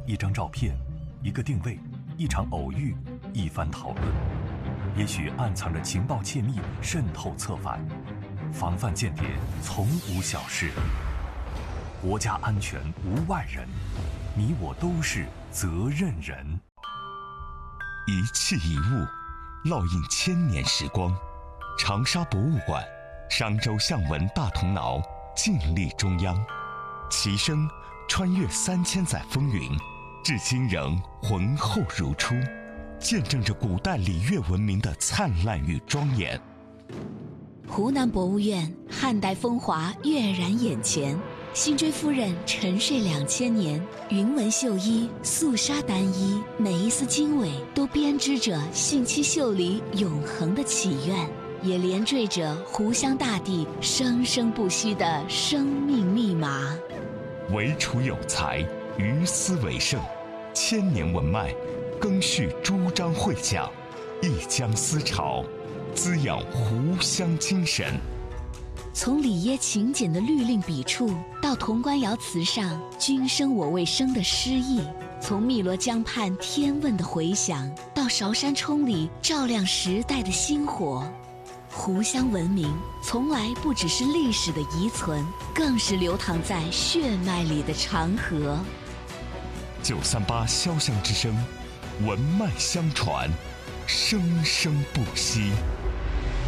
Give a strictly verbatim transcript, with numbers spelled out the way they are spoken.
一张照片，一个定位，一场偶遇，一番讨论，也许暗藏着情报窃密渗透策反，防范间谍从无小事。国家安全无外人，你我都是责任人。 一器一物，烙印千年时光。长沙博物馆，商周象纹大铜挠静立中央，其声穿越三千载风云，至今仍浑厚如初，见证着古代礼乐文明的灿烂与庄严。 湖南博物院汉代风华跃然眼前，辛追夫人沉睡两千年，云纹绣衣，素纱单衣，每一丝经纬都编织着信妻秀里永恒的祈愿，也连缀着湖湘大地生生不息的生命密码。 惟楚有才，于斯为盛，千年文脉，更续诸章会讲，一江思潮，滋养湖湘精神。 从里耶勤俭的律令笔触，到潼关窑瓷上君生我未生的诗意；从汨罗江畔天问的回响，到韶山冲里照亮时代的星火。湖湘文明从来不只是历史的遗存，更是流淌在血脉里的长河。 九三八潇湘之声，文脉相传，生生不息。